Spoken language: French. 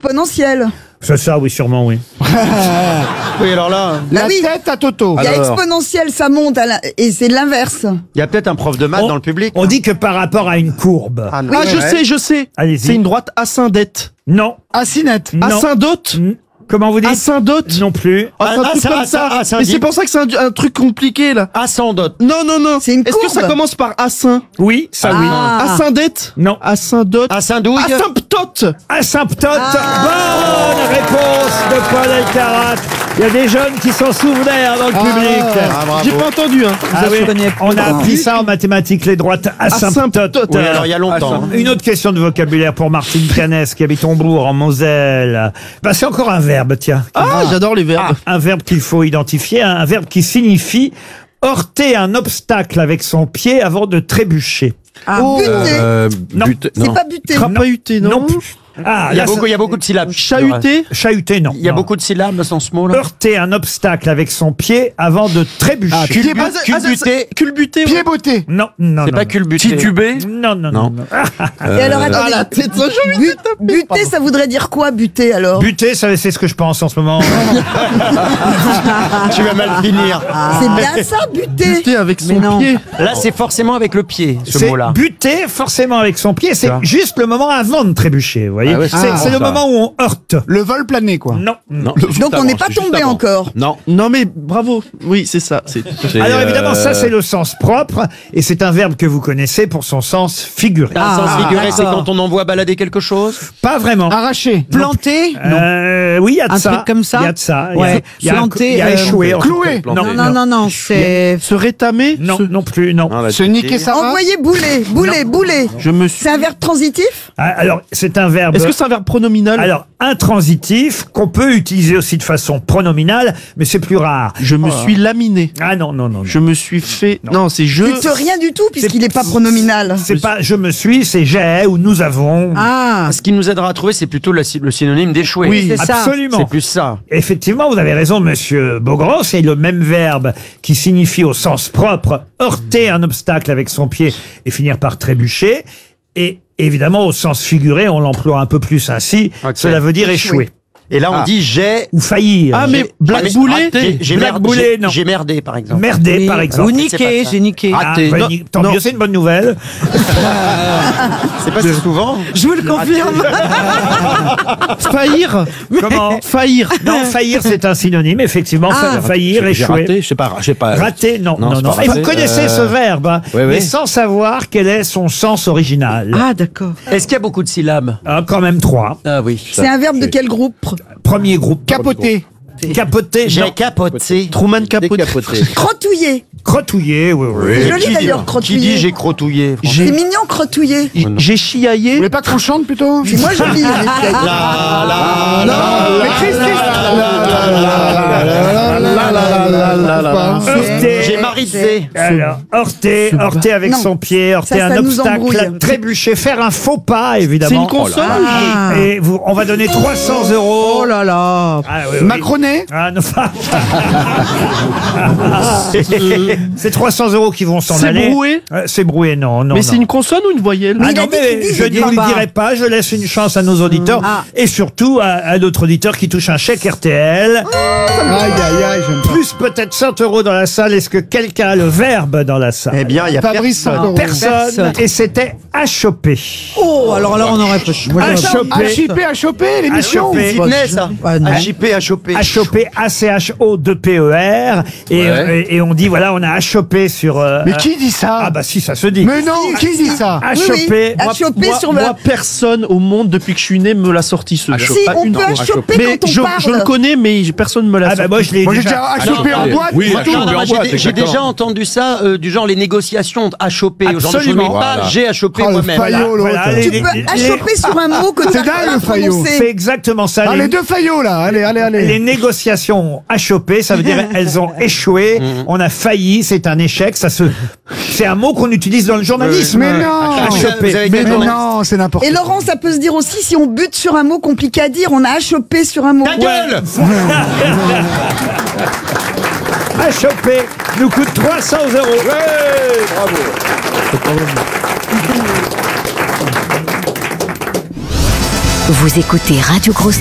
exponentielle. C'est ça, oui, sûrement, oui. Oui, alors là, La tête à Toto. Il y a Alors. exponentielle, ça monte, et c'est l'inverse. il y a peut-être un prof de maths dans le public. On dit que par rapport à une courbe. Ah, non. Ah, je sais. Allez-y. C'est une droite ascendette. Non. Assinette. Non. Asyndote. Comment vous dites? Asyndote. Non plus. Ah, c'est un truc comme ça. Mais c'est pour ça que c'est un truc compliqué, là. Ascendote. Non. C'est une Est-ce que ça courbe. commence par asyn? Oui, ça oui. Asyndète? Non. Asyndote. Asyndouille. Asymptote. Asymptote. Bonne réponse de Paul Elkarat. Il y a des jeunes qui s'en souvenaient dans le public. Ah, bravo. J'ai pas entendu, hein. Ah oui, on a appris ça en mathématiques, les droites asymptotes. Asymptote. Oui, alors il y a longtemps. Une autre question de vocabulaire pour Martine Canès qui habite Hombourg en Moselle. Bah, c'est encore un verbe, tiens. Ah, j'adore les verbes. Un verbe qu'il faut identifier, un verbe qui signifie heurter un obstacle avec son pied avant de trébucher. Buter. Non. C'est pas buter. Crapahuter, non? Non plus. Ah, Il y a là, beaucoup de syllabes. Chahuter? chahuter, non. Il y a Non. beaucoup de syllabes dans ce mot-là. Heurter un obstacle avec son pied avant de trébucher. Culbuter. Culbuter. Pied beauté. Non. C'est pas culbuter. Titubé? Non. Et alors, attendez. Buter, ça voudrait dire quoi, buter, alors? Buter, ça, c'est ce que je pense en ce moment. Tu vas mal finir. C'est bien ça, buter. Buter avec son non. pied. Là, c'est forcément avec le pied, ce C'est mot-là. buter forcément avec son pied, c'est Ça. juste le moment avant de trébucher, vous voyez. Ah ouais, c'est le moment où on heurte. Le vol plané, quoi. Non. Donc, on n'est pas tombé encore. Non. Non, mais bravo. Oui, c'est ça. Alors évidemment, ça c'est le sens propre, et c'est un verbe que vous connaissez pour son sens figuré. Un sens figuré, c'est d'accord. quand on envoie balader quelque chose. Pas vraiment. Arraché. Planté? Oui, il y a de Un ça. truc comme ça Il y a de ça. Ouais. Il y a Planté, il y a échoué. en tout cloué. cas. Non, c'est... Se rétamer? Non, non plus, non. Se niquer sa race. Envoyer bouler. Je me suis... C'est un verbe transitif? Ah, alors, c'est un verbe. Est-ce que c'est un verbe pronominal? Alors, intransitif, qu'on peut utiliser aussi de façon pronominale, mais c'est plus rare. Je me suis laminé. Ah non. Je me suis fait... Non, c'est je... C'est rien du tout, puisqu'il n'est pas pronominal. C'est pas je me suis, c'est j'ai ou nous avons. Ah, Ce qui nous aidera à trouver, c'est plutôt le synonyme d'échouer. Oui, c'est ça. Absolument. C'est plus ça. Effectivement, vous avez raison, monsieur Beaugrand, c'est le même verbe qui signifie au sens propre heurter un obstacle avec son pied et finir par trébucher. Et évidemment, au sens figuré, on l'emploie un peu plus ainsi. Ok. Cela veut dire échouer. Et là, on dit j'ai. Ou faillir. Ah, mais blackboulé? J'ai Blackboulé, non. J'ai merdé, par exemple. Merder, oui. par exemple. Ou C'est niqué, pas ça. j'ai niqué. Ah, raté. bah, Non, tant non. mieux, c'est une bonne nouvelle. C'est pas si souvent. Je vous le confirme. Faillir? Comment? Faillir. Non, faillir, c'est un synonyme, effectivement. Faillir, J'ai échouer. raté, je sais pas. Raté, non. Non, c'est pas Et vous raté. connaissez ce verbe, hein, oui, mais oui. sans savoir quel est son sens original. Ah, d'accord. Est-ce qu'il y a beaucoup de syllabes? Ah, quand même 3. Ah oui. C'est un verbe de quel groupe? Premier groupe. Capoté. Capoter. J'ai non. capoté. Truman Capote. Décapoté. Crotouiller. Crotouiller, oui. C'est joli d'ailleurs, Qui crotouiller. dit j'ai crotouillé? C'est mignon, crotouiller. J'ai Vous chiaillé. voulez pas qu'on chante plutôt? C'est moi joli. Heurter. J'ai marisé. Alors, heurter avec Non. son pied, heurter Ça un nous embrouille. obstacle, trébucher, faire un faux pas, C'est évidemment. une consonne? Ah. Et on va donner 300 euros. Oh là là. Ah, oui, oui. Macroné. Ah, non. C'est 300 euros qui vont s'en C'est aller. broué? C'est broué, non. Mais c'est une consonne ou une voyelle? Ah il a non, dit qu'il mais dit, je il ne dit vous le pas. dirai pas, je laisse une chance à nos auditeurs et surtout à notre auditeur qui touche un chèque RTL. Aïe, aïe, aïe, j'aime pas. Plus peut-être 100 euros dans la salle. Est-ce que quelqu'un a le verbe dans la salle? Eh bien, il y a Fabrice Sardou. Personne. Et c'était achoper. Oh, alors là, on aurait pas... Achoper. À choper l'émission. Achoper. Sydney, ça. Ah, non. À chipper, à choper. Achoper, A-C-H-O-2-P-E-R. Et on dit, voilà, on a achopé sur... Mais qui dit ça? Ah bah si, ça se dit. Mais non, qui dit ça? Achoper. À choper sur le... Moi, personne au monde, depuis que je suis né, me l'a sorti ce verbe. Si, Pas on une peut fois. achoper Mais quand on je parle. le connais, mais personne ne me l'a Ah bah sorti. moi je l'ai Moi j'ai dit déjà... à choper en boîte. Oui, c'est tout. à choper en boîte, J'ai exactement. déjà entendu ça, du genre les négociations à choper. Absolument. Voilà. J'ai à choper Oh, le moi-même. faillot, l'autre. Voilà, Tu peux achoper sur un mot que tu C'est n'as dingue, pas le faillot. prononcé. C'est exactement ça. Ah, les deux faillots là, allez, allez, allez. Les négociations achopées, ça veut dire elles ont échoué, on a failli, c'est un échec, c'est un mot qu'on utilise dans le journalisme. Mais non. Achoper. Vous avez Mais été non, journaliste. c'est n'importe Et quoi. Laurent, ça peut se dire aussi si on bute sur un mot compliqué à dire, on a achopé sur un mot. Ta gueule. Achoper nous coûte 300 euros. Vous écoutez Radio Grosse